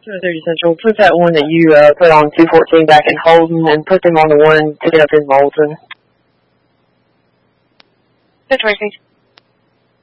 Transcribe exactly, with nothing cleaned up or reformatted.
two oh thirty Central, put that one that you uh, put on two fourteen back in Holden and put them on the one to get up in Moulton. Good, Tracy.